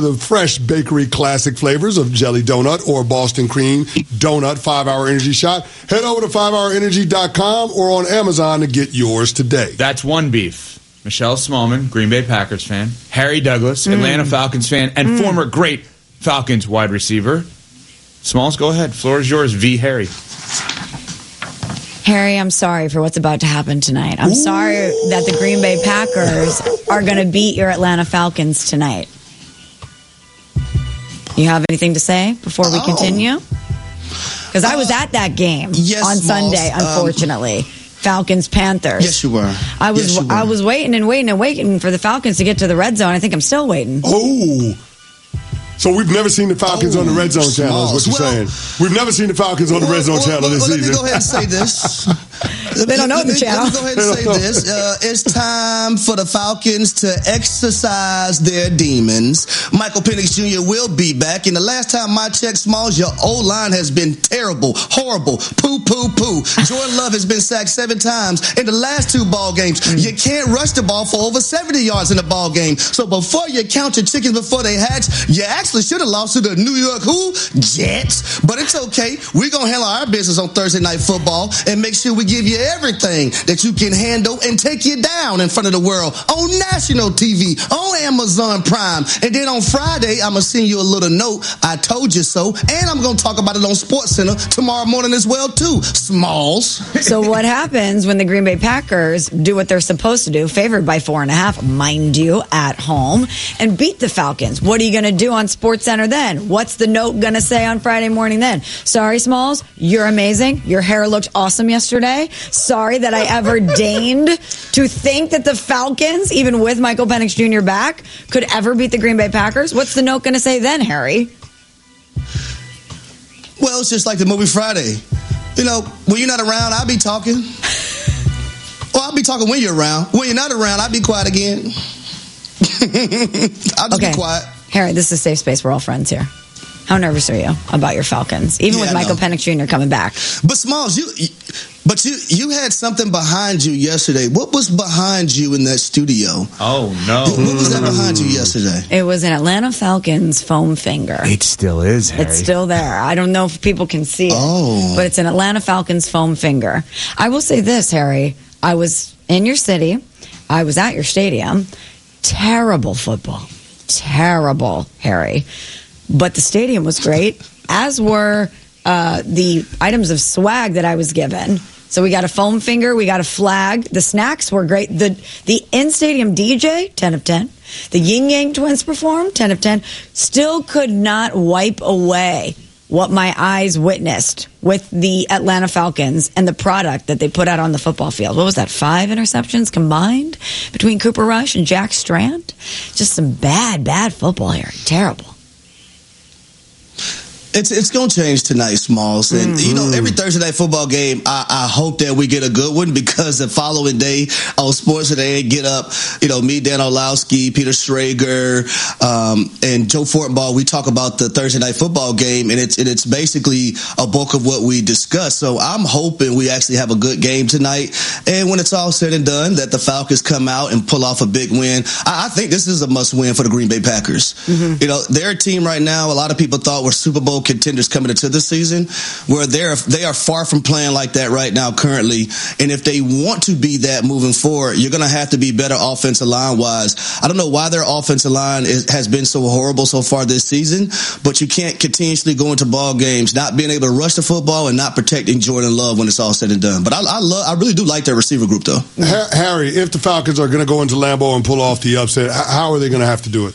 The fresh bakery classic flavors of jelly donut or Boston cream donut 5-Hour Energy Shot. Head over to 5hourenergy.com or on Amazon to get yours today. That's one beef. Michelle Smallman, Green Bay Packers fan. Harry Douglas, Atlanta Falcons fan, and former great Falcons wide receiver. Smalls, go ahead. Floor is yours, V. Harry. Harry, I'm sorry for what's about to happen tonight. I'm sorry that the Green Bay Packers are going to beat your Atlanta Falcons tonight. You have anything to say before we continue? Because I was at that game on Sunday, unfortunately. Falcons-Panthers. Yes, you were. I was waiting for the Falcons to get to the red zone. I think I'm still waiting. Oh. So we've never seen the Falcons on the Red Zone channel, is what you're saying. We've never seen the Falcons on the Red Zone channel this season. Let me go ahead and say this. They don't know the channel. Let me go ahead and say this. It's time for the Falcons to exercise their demons. Michael Penix Jr. will be back. And the last time I checked, Smalls, your O-line has been terrible, horrible, poo. Jordan Love has been sacked 7 times in the last 2 ball games. You can't rush the ball for over 70 yards in a ball game. So before you count your chickens before they hatch, you actually should have lost to the New York Jets. But it's okay. We're going to handle our business on Thursday Night Football and make sure we give you everything that you can handle and take you down in front of the world on national TV, on Amazon Prime. And then on Friday, I'm going to send you a little note. I told you so. And I'm going to talk about it on SportsCenter tomorrow morning as well, too. Smalls. So what happens when the Green Bay Packers do what they're supposed to do, favored by 4.5, mind you, at home, and beat the Falcons? What are you going to do on SportsCenter then? What's the note going to say on Friday morning then? Sorry, Smalls, you're amazing. Your hair looked awesome yesterday. Sorry that I ever deigned to think that the Falcons, even with Michael Penix Jr. back, could ever beat the Green Bay Packers. What's the note going to say then, Harry? Well, it's just like the movie Friday. You know, when you're not around, I'll be talking. Or I'll be talking when you're around. When you're not around, I'll be quiet again. I'll just be quiet. Harry, this is a safe space. We're all friends here. How nervous are you about your Falcons, even with Michael Penix Jr. coming back? But Smalls, you had something behind you yesterday. What was behind you in that studio? Oh, no. What was that behind you yesterday? It was an Atlanta Falcons foam finger. It still is, Harry. It's still there. I don't know if people can see it, but it's an Atlanta Falcons foam finger. I will say this, Harry. I was in your city. I was at your stadium. Terrible football. Terrible, Harry. But the stadium was great, as were the items of swag that I was given. So we got a foam finger, we got a flag. The snacks were great. The in-stadium DJ, 10 of 10. The Yin Yang Twins performed, 10 of 10. Still could not wipe away what my eyes witnessed with the Atlanta Falcons and the product that they put out on the football field. What was that, 5 interceptions combined between Cooper Rush and Jack Strand? Just some bad football here. Terrible. It's going to change tonight, Smalls. And, you know, every Thursday night football game, I hope that we get a good one, because the following day on Sports Today, get up, you know, me, Dan Orlowski, Peter Schrager, and Joe Fortenbaugh, we talk about the Thursday night football game, and it's basically a bulk of what we discuss. So I'm hoping we actually have a good game tonight. And when it's all said and done, that the Falcons come out and pull off a big win. I think this is a must win for the Green Bay Packers. You know, they're a team right now, a lot of people thought were Super Bowl contenders coming into this season, where they are far from playing like that right now currently. And if they want to be that moving forward, you're going to have to be better offensive line wise. I don't know why their offensive line has been so horrible so far this season, but you can't continuously go into ball games not being able to rush the football and not protecting Jordan Love when it's all said and done. But I really do like their receiver group, though. Harry, if the Falcons are going to go into Lambeau and pull off the upset, how are they going to have to do it?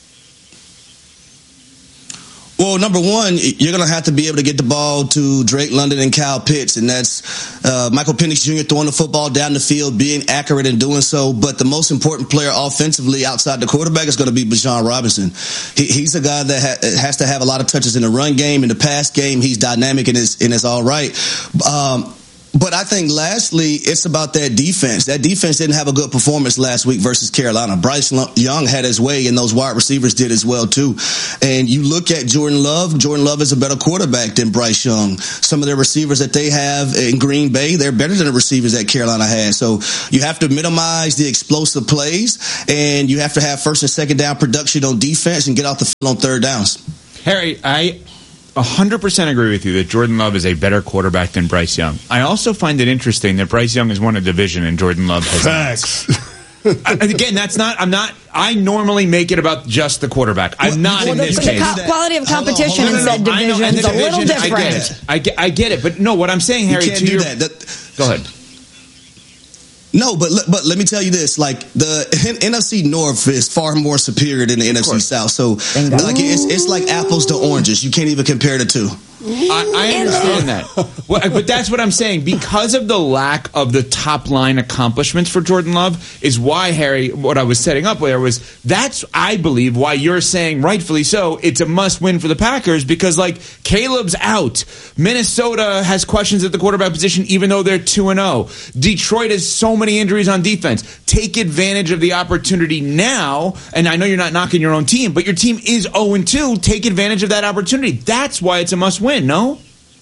Well, number one, you're going to have to be able to get the ball to Drake London and Kyle Pitts, and that's Michael Penix Jr. throwing the football down the field, being accurate in doing so. But the most important player offensively outside the quarterback is going to be Bijan Robinson. He's a guy that has to have a lot of touches in the run game. In the pass game, he's dynamic and is all right. But I think, lastly, it's about that defense. That defense didn't have a good performance last week versus Carolina. Bryce Young had his way, and those wide receivers did as well, too. And you look at Jordan Love is a better quarterback than Bryce Young. Some of their receivers that they have in Green Bay, they're better than the receivers that Carolina has. So you have to minimize the explosive plays, and you have to have first and second down production on defense and get off the field on third downs. Harry, I 100% agree with you that Jordan Love is a better quarterback than Bryce Young. I also find it interesting that Bryce Young has won a division and Jordan Love has Facts. Again, I normally make it about just the quarterback. I'm not in this case. The quality of competition in said division is a little different. I get it. But no, what I'm saying, Harry, you can't do that. Go ahead. No, but let me tell you this: like the NFC North is far more superior than the NFC South. So, like it's like apples to oranges. You can't even compare the two. I understand that. But that's what I'm saying. Because of the lack of the top-line accomplishments for Jordan Love is why, Harry, what I was setting up there was that's, I believe, why you're saying, rightfully so, it's a must-win for the Packers because, like, Caleb's out. Minnesota has questions at the quarterback position even though they're 2-0. Detroit has so many injuries on defense. Take advantage of the opportunity now, and I know you're not knocking your own team, but your team is 0-2. Take advantage of that opportunity. That's why it's a must-win. No?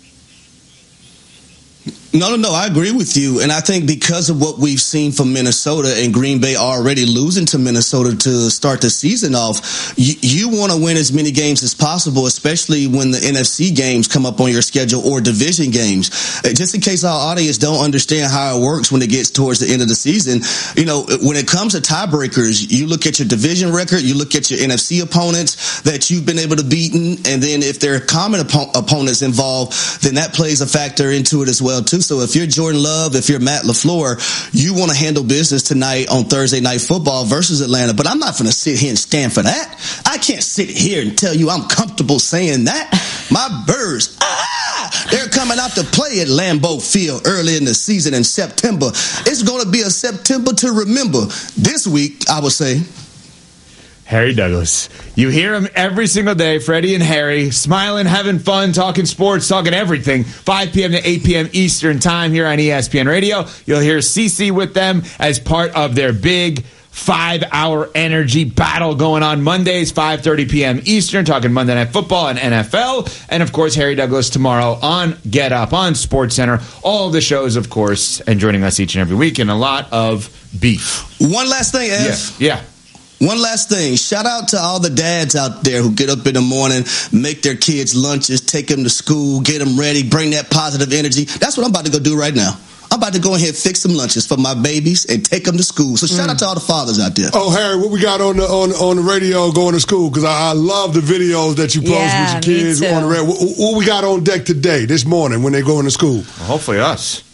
No, I agree with you. And I think because of what we've seen from Minnesota and Green Bay already losing to Minnesota to start the season off, you want to win as many games as possible, especially when the NFC games come up on your schedule or division games. Just in case our audience don't understand how it works when it gets towards the end of the season, you know, when it comes to tiebreakers, you look at your division record, you look at your NFC opponents that you've been able to beat, and then if there are common opponents involved, then that plays a factor into it as well, too. So if you're Jordan Love, if you're Matt LaFleur, you want to handle business tonight on Thursday Night Football versus Atlanta. But I'm not going to sit here and stand for that. I can't sit here and tell you I'm comfortable saying that. My Birds, they're coming out to play at Lambeau Field early in the season in September. It's going to be a September to remember. This week, I would say. Harry Douglas. You hear him every single day, Freddie and Harry, smiling, having fun, talking sports, talking everything. 5 p.m. to 8 p.m. Eastern time here on ESPN Radio. You'll hear CC with them as part of their big 5-hour energy battle going on Mondays, 5:30 p.m. Eastern, talking Monday Night Football and NFL. And, of course, Harry Douglas tomorrow on Get Up, on SportsCenter. All the shows, of course, and joining us each and every week, and a lot of beef. One last thing, Ev. Yeah. One last thing. Shout out to all the dads out there who get up in the morning, make their kids lunches, take them to school, get them ready, bring that positive energy. That's what I'm about to go do right now. I'm about to go ahead and fix some lunches for my babies and take them to school. So shout out to all the fathers out there. Oh, Harry, what we got on the radio going to school? Because I love the videos that you post with your kids on the radio. What we got on deck today, this morning, when they going to school? Well, hopefully us.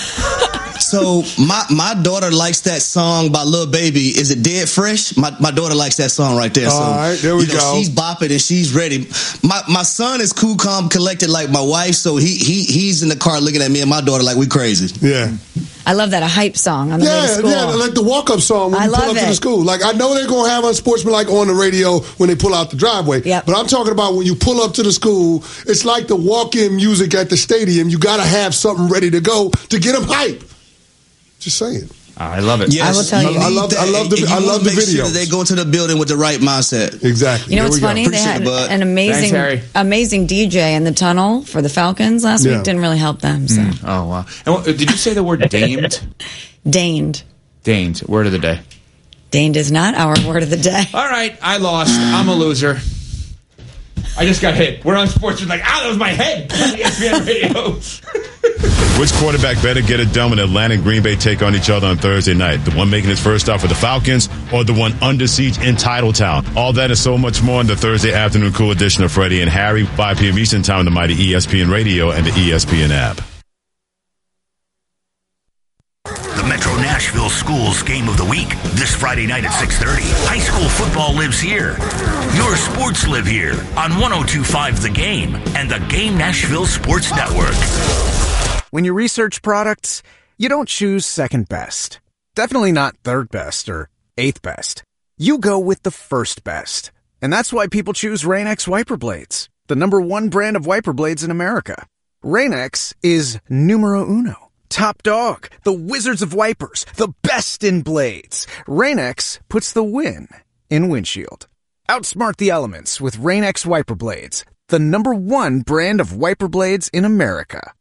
So my daughter likes that song by Lil Baby. Is it Dead Fresh? My daughter likes that song right there. All right, there we go. She's bopping and she's ready. My son is cool, calm, collected like my wife. So he's in the car looking at me and my daughter like we crazy. Yeah. I love that, a hype song on the way to school. Yeah, like the walk-up song when you pull up to the school. Like, I know they're going to have Unsportsmanlike on the radio when they pull out the driveway. Yep. But I'm talking about when you pull up to the school, it's like the walk-in music at the stadium. You got to have something ready to go to get them hype. Just saying. I love it. Yes, I will tell you. I love the video. Sure they go into the building with the right mindset. Exactly. You know what's funny? They had an amazing DJ in the tunnel for the Falcons last week. Didn't really help them. So. Oh, wow. And did you say the word damed? Deigned. Deigned. Word of the day. Deigned is not our word of the day. All right. I lost. I'm a loser. I just got hit. We're on sports. Like, that was my head. On ESPN Radio. Which quarterback better get it done when Atlanta and Green Bay take on each other on Thursday night? The one making his first start for the Falcons or the one under siege in Titletown? All that and so much more in the Thursday afternoon cool edition of Freddie and Harry, 5 p.m. Eastern time on the mighty ESPN Radio and the ESPN app. The Metro Nashville Schools Game of the Week, this Friday night at 6:30. High school football lives here. Your sports live here on 102.5 The Game and the Game Nashville Sports Network. When you research products, you don't choose second best. Definitely not third best or eighth best. You go with the first best. And that's why people choose Rain-X wiper blades, the #1 brand of wiper blades in America. Rain-X is numero uno. Top dog, the wizards of wipers, the best in blades. Rain-X puts the win in windshield. Outsmart the elements with Rain-X Wiper Blades, the #1 brand of wiper blades in America.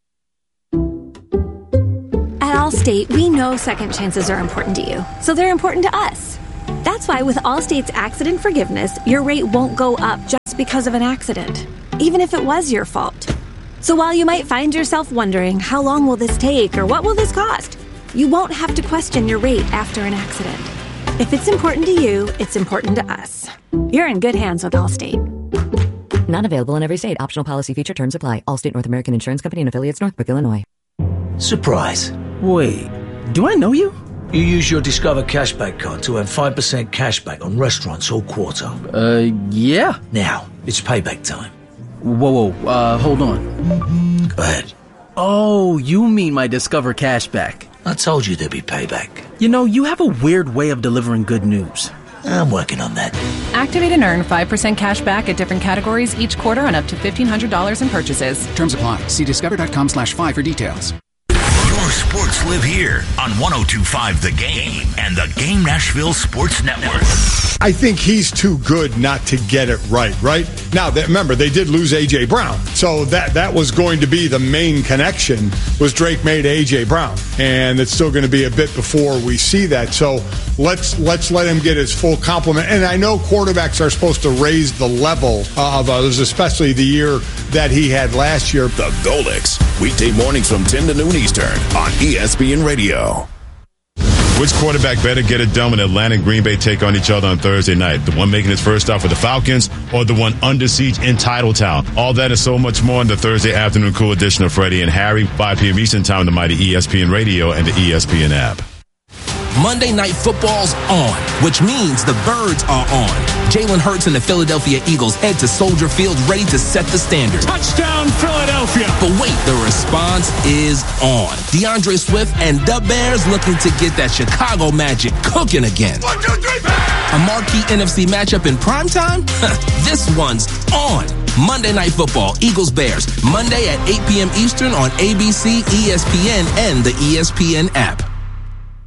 At Allstate, we know second chances are important to you, so they're important to us. That's why with Allstate's accident forgiveness, your rate won't go up just because of an accident, even if it was your fault. So while you might find yourself wondering, how long will this take or what will this cost? You won't have to question your rate after an accident. If it's important to you, it's important to us. You're in good hands with Allstate. Not available in every state. Optional policy feature terms apply. Allstate North American Insurance Company and affiliates, Northbrook, Illinois. Surprise. Wait, do I know you? You use your Discover Cashback card to earn 5% cashback on restaurants all quarter. Yeah. Now, it's payback time. Whoa, hold on. Go ahead. Oh, you mean my Discover Cashback. I told you there'd be payback. You know, you have a weird way of delivering good news. I'm working on that. Activate and earn 5% cash back at different categories each quarter on up to $1,500 in purchases. Terms apply. See discover.com/5 for details. Your sports live here on 102.5 The Game and the Game Nashville Sports Network. I think he's too good not to get it right? Now, remember, they did lose A.J. Brown. So that was going to be the main connection was Drake made A.J. Brown. And it's still going to be a bit before we see that. So let's let him get his full complement. And I know quarterbacks are supposed to raise the level of others, especially the year that he had last year. The Golix, weekday mornings from 10 to noon Eastern on ESPN Radio. Which quarterback better get it done when Atlanta and Green Bay take on each other on Thursday night? The one making his first start for the Falcons or the one under siege in Titletown? All that and so much more in the Thursday afternoon cool edition of Freddie and Harry, 5 p.m. Eastern Time, the mighty ESPN Radio and the ESPN app. Monday Night Football's on, which means the Birds are on. Jalen Hurts and the Philadelphia Eagles head to Soldier Field ready to set the standard. Touchdown, Philadelphia! But wait, the response is on. DeAndre Swift and the Bears looking to get that Chicago magic cooking again. 1, 2, 3, Bears! A marquee NFC matchup in primetime? This one's on. Monday Night Football, Eagles-Bears, Monday at 8 p.m. Eastern on ABC, ESPN, and the ESPN app.